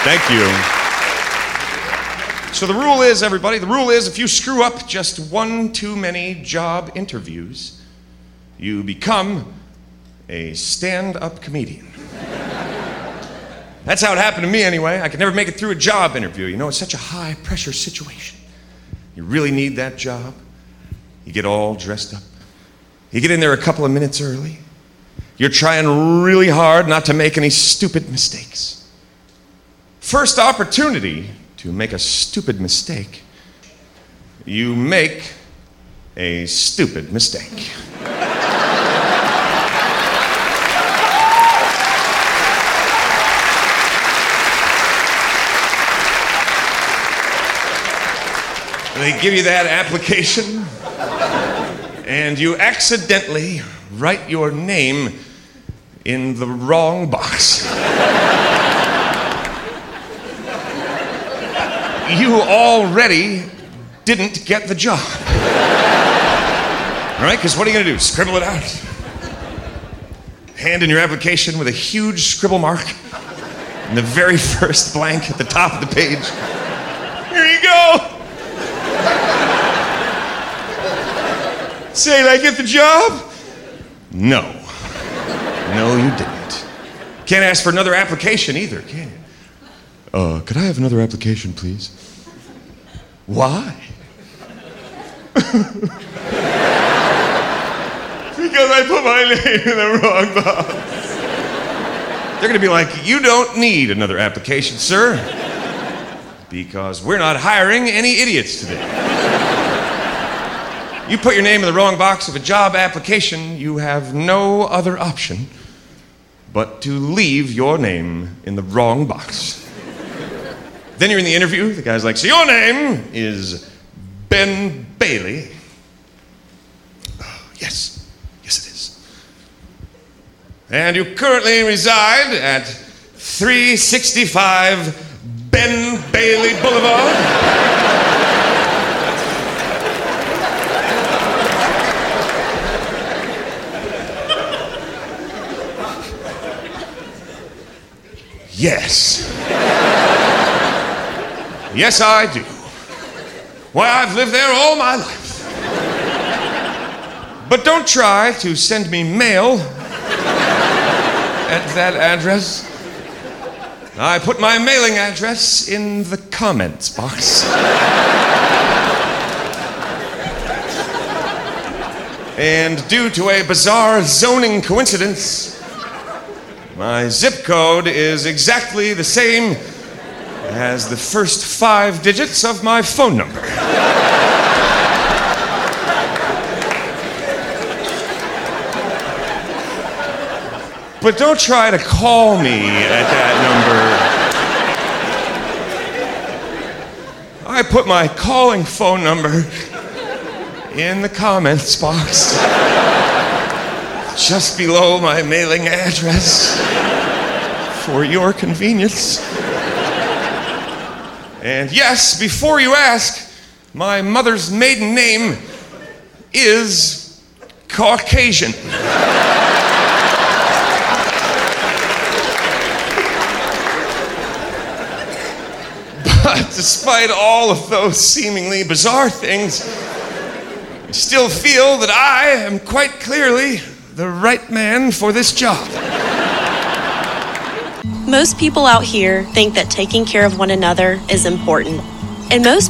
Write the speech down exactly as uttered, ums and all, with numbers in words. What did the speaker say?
Thank you. So the rule is, everybody, the rule is if you screw up just one too many job interviews, you become a stand-up comedian. That's how it happened to me anyway. I could never make it through a job interview. You know, it's such a high-pressure situation. You really need that job. You get all dressed up. You get in there a couple of minutes early. You're trying really hard not to make any stupid mistakes. First opportunity to make a stupid mistake, you make a stupid mistake. They give you that application, and you accidentally write your name in the wrong box. You already didn't get the job. All right, because what are you going to do? Scribble it out? Hand in your application with a huge scribble mark in the very first blank at the top of the page. Here you go. Say, did I get the job? No. No, you didn't. Can't ask for another application either, can you? Uh, could I have another application, please? Why? Because I put my name in the wrong box. They're gonna be like, you don't need another application, sir. Because we're not hiring any idiots today. You put your name in the wrong box of a job application, you have no other option but to leave your name in the wrong box. Then you're in the interview, the guy's like, so your name is Ben Bailey? Oh, yes, yes it is. And you currently reside at three sixty-five Ben Bailey Boulevard? Yes. Yes, I do. Why, I've lived there all my life. But don't try to send me mail at that address. I put my mailing address in the comments box. And due to a bizarre zoning coincidence, my zip code is exactly the same as the first five digits of my phone number. But don't try to call me at that number. I put my calling phone number in the comments box, just below my mailing address, for your convenience. And yes, before you ask, my mother's maiden name is Caucasian. But despite all of those seemingly bizarre things, I still feel that I am quite clearly the right man for this job. Most people out here think that taking care of one another is important. And most